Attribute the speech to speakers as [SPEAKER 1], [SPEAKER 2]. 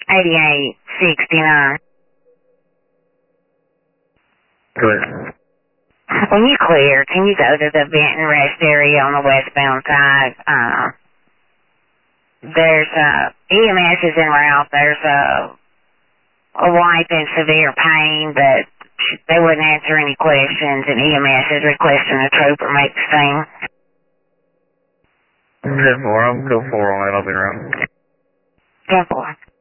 [SPEAKER 1] 8869.
[SPEAKER 2] Clear.
[SPEAKER 1] When you clear, can you go to the vent and rest area on the westbound side? There's EMS is en route. There's a wife in severe pain, but they wouldn't answer any questions, and EMS is requesting a trooper make the scene.
[SPEAKER 2] 10-4, I'll go 4 on that, I'll be around.
[SPEAKER 1] 10-4.